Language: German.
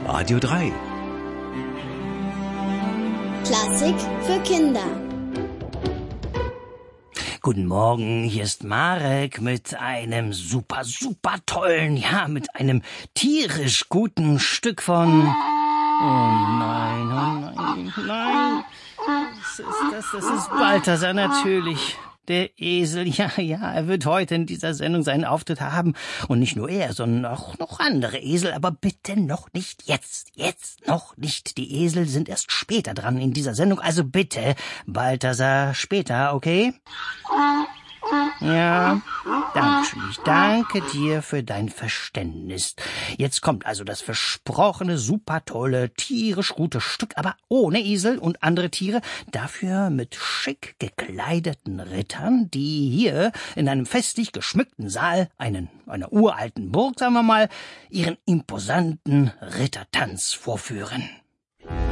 Radio 3. Klassik für Kinder. Guten Morgen, hier ist Marek mit einem super tollen, mit einem tierisch guten Stück von... Oh nein. Das ist Balthasar natürlich. Der Esel, ja, er wird heute in dieser Sendung seinen Auftritt haben. Und nicht nur er, sondern auch noch andere Esel. Aber bitte noch nicht jetzt. Jetzt noch nicht. Die Esel sind erst später dran in dieser Sendung. Also bitte, Balthasar, später, okay? Ja, Dankeschön. Ich danke dir für dein Verständnis. Jetzt kommt also das versprochene, super tolle, tierisch gute Stück, aber ohne Esel und andere Tiere, dafür mit schick gekleideten Rittern, die hier in einem festlich geschmückten Saal einer uralten Burg, sagen wir mal, ihren imposanten Rittertanz vorführen.